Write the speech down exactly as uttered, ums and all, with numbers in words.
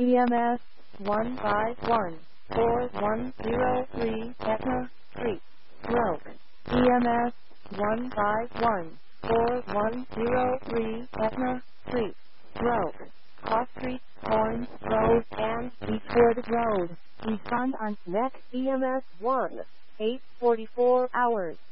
E M S one five one four one zero three Etna Street, broke. E M S one five one four one zero three Etna Street, broke. Cross Street, Horns Road, and Beechwood Road. Respond on next E M S one, eight forty-four hours.